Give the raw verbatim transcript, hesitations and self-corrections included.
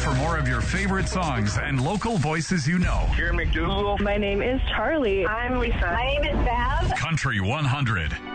for more of your favorite songs and local voices you know. Jerry McDougal. My name is Charlie. I'm Lisa. My name is Bev. Country one hundred.